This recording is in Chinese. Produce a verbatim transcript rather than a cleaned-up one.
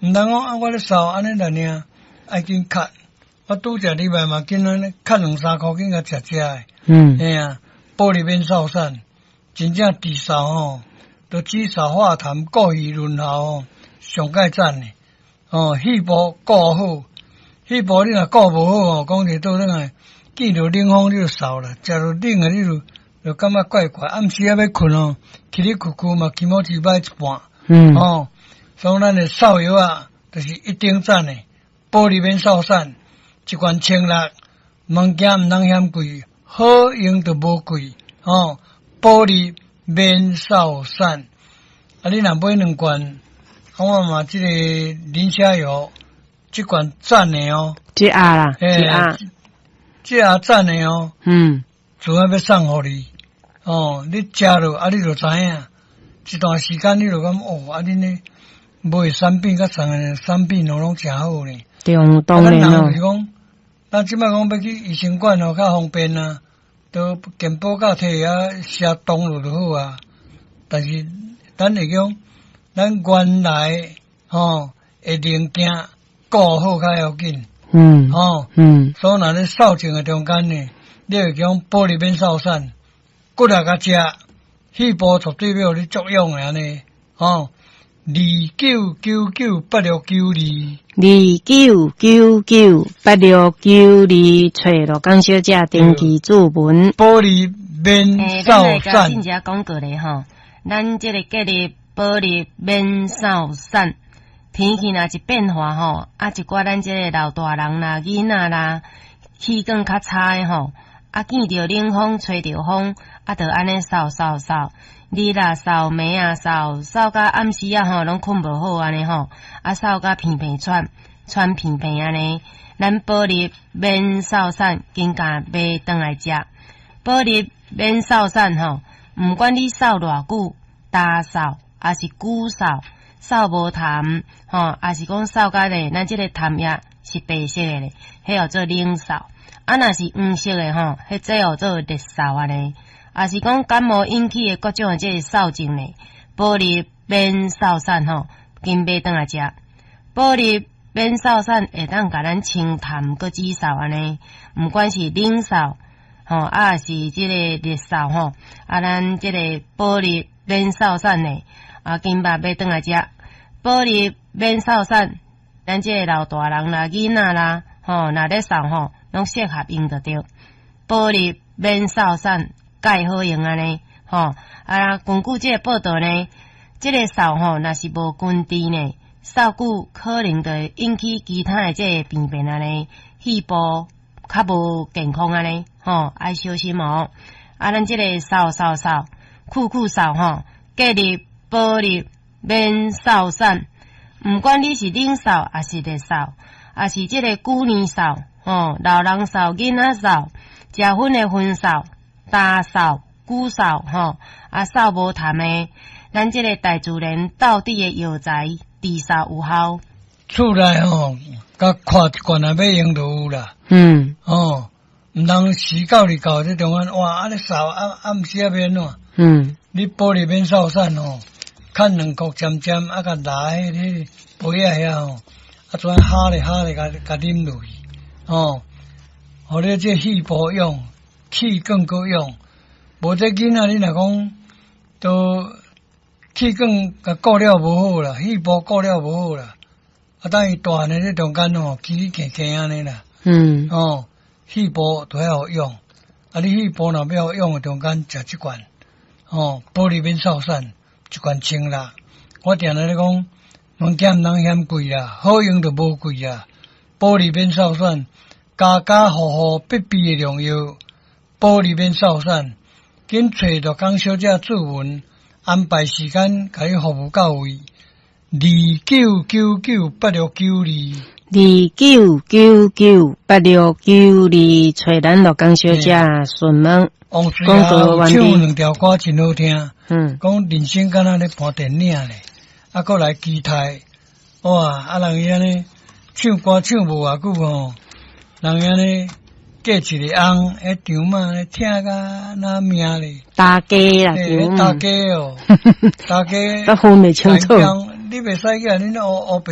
毋通讲啊，我咧扫安尼来尔，爱紧咳。我拄则礼拜嘛，紧安尼咳两三箍，紧甲食食诶。 嗯， 嘿啊，玻璃免扫散，真正治扫吼，都止扫化痰、过鱼润喉吼，上盖赞诶。哦，气部顾好，气部你若顾无好吼，讲起倒转来，见着冷风你就扫啦，食着冷诶你就就感觉怪怪。暗时啊要困哦，起哩哭哭嘛，起码只摆一半。 嗯， 哦，所以咱诶扫药啊，就是一定赞诶，玻璃免扫散，一罐千六，物件毋通嫌贵。好用就无贵哦，玻璃免扫散。啊，你若买两罐，啊，我嘛即个磷虾油，即罐赞的哦， 这啊啦，这啊， 这啊赞的哦， 嗯， 主要要送互你哦，你食落啊，你就知影，一段时间你就感哦，啊，恁呢买产品甲送的产品拢拢诚好呢。 对，当然咯。 是讲，咱即摆讲要去医生馆哦，较方便啊。都健保卡摕啊写东落就好啊，但是咱会讲，咱原来吼会零件顾好较要紧， 嗯， 吼， 嗯， 所以若咧扫净诶中间呢，你会讲玻璃免扫散，骨力甲食，细胞绝对要有咧作用诶安尼，吼，二九九九八六九二。 二九九九八六九二，找罗江小姐登记注文。 玻璃免扫散。诶，咱来甲真正讲过咧吼，咱即个建立玻璃免扫散，天气若一变化吼，啊一寡咱即个老大人啦、囡仔啦，气管较差诶吼，啊见着冷风、吹着风，啊着安尼扫扫扫。日啦扫暝啊扫扫到暗时啊吼，拢困无好安尼吼，啊扫到鼻鼻喘喘鼻鼻安尼，咱玻璃免扫散，紧甲买转来食。玻璃免扫散吼，毋管你扫偌久，大扫还是久扫，扫无痰吼，还是讲扫甲咧，咱即个痰液是白色诶咧，迄叫做冷扫。啊，若是黄色诶吼，迄即叫做热扫安尼。也是讲感冒引起的各种的这个扫症呢，玻璃免扫散吼，紧买转来食。玻璃免扫散会当甲咱清痰搁止扫安尼，毋管是冷扫吼，啊是这个热扫吼，啊咱这个玻璃免扫散呢，啊紧把买转来食。玻璃免扫散，咱这个老大人啦、囡仔啦，吼，若咧扫吼，拢适合用得着。玻璃免扫散。介好用安尼，吼啊！根据这个报道呢，这个扫吼，若是无根治呢，扫久可能会引起其他的这个病变安尼，肺部较无健康安尼，吼爱小心哦。啊，咱这个扫扫扫，酷酷扫吼，建立玻璃免扫散，毋管你是冷扫还是热扫，还是这个旧年扫，吼老人扫、囡仔扫、食薰的薰扫。大扫、久扫吼，啊扫无痰诶，咱即个大自然到底诶药材治扫有效。 厝内吼，甲看一罐啊，要用就有啦。 嗯， 哦，毋通时到哩到这中间，哇，啊咧扫暗暗时啊免怎？ 嗯， 你玻璃免扫散吼，看两箍尖尖啊，甲拿迄迄杯啊遐吼，啊怎哈咧哈咧，甲甲啉落去，哦，互你这气保用。气更够用，无这囡仔你若讲都气更甲顾了无好啦，气部顾了无好啦，啊等伊大呢，这中间吼，起起起起安尼啦， 嗯， 哦，气部都要用，啊你气部若要用的中间食一罐，哦，玻璃免扫散，一罐清啦，我定来咧讲，物件毋通嫌贵啦，好用就无贵啦，玻璃免扫散，家家户户必备的良药。玻璃免扫散，紧找着江小姐注文，安排时间，甲伊服务到位。二九九九八六九二， 二九九九八六九二，找咱罗江小姐询问。 王水啊，唱两条歌真好听。 嗯， 讲人生敢若咧播电影咧，啊，搁来期待，哇，啊，人伊安尼唱歌唱无偌久吼，人伊安尼。嫁一个翁，迄场嘛咧听甲那命咧， 大家啦， 大家哦，大家， 都分袂清楚。 你袂使个，恁学学